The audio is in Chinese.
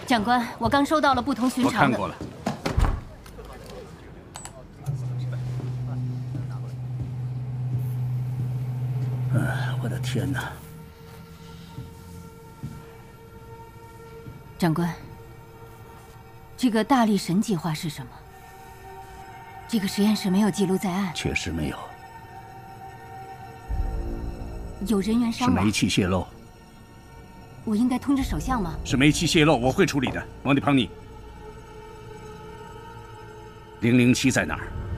长官，我刚收到了不同寻常的。 我看过了。 我的天哪！ 长官，这个大力神计划是什么？这个实验室没有记录在案， 确实没有， 有人员伤亡。 是煤气泄漏。 我应该通知首相吗？ 是煤气泄漏，我会处理的。王迪庞尼，007在哪儿？